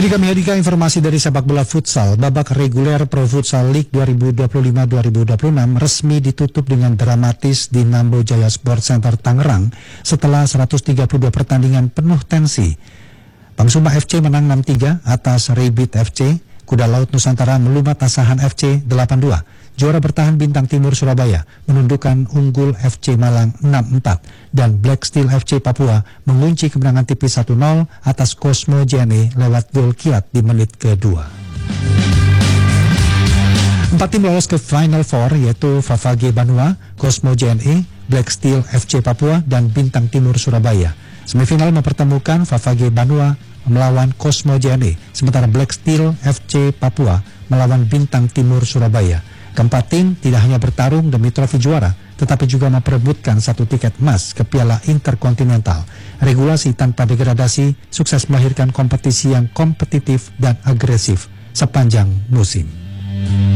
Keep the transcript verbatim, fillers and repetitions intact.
Kini kami hadirkan informasi dari sepak bola futsal. Babak reguler Pro Futsal League dua ribu dua puluh lima dua ribu dua puluh enam resmi ditutup dengan dramatis di Nambo Jaya Sport Center Tangerang setelah seratus tiga puluh dua pertandingan penuh tensi. Pangsuma F C menang enam tiga atas Rabbit F C. Kuda Laut Nusantara melumat Asahan F C delapan dua. Juara bertahan Bintang Timur Surabaya menundukkan Unggul F C Malang enam empat dan Black Steel F C Papua mengunci kemenangan tipis satu nol atas Cosmo J N E lewat gol kiat di menit kedua. Empat tim lolos ke Final Four yaitu Favage Banua, Cosmo J N E, Black Steel F C Papua dan Bintang Timur Surabaya. Semifinal mempertemukan Favage Banua melawan Cosmo J N E, sementara Black Steel F C Papua melawan Bintang Timur Surabaya. Keempat tim tidak hanya bertarung demi trofi juara, tetapi juga memperebutkan satu tiket emas ke Piala Interkontinental. Regulasi tanpa degradasi sukses melahirkan kompetisi yang kompetitif dan agresif sepanjang musim.